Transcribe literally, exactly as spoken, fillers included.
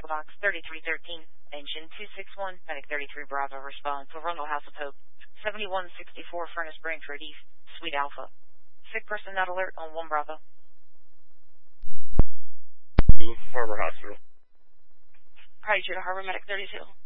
Box thirty-three thirteen, engine two six one, Medic thirty-three Bravo, respond to Rundle House of Hope, seventy-one sixty-four Furnace Branchford East, Suite Alpha. Sick person not alert on one Bravo. Harbor Hospital. Hi, you to Harbor Medic thirty-two.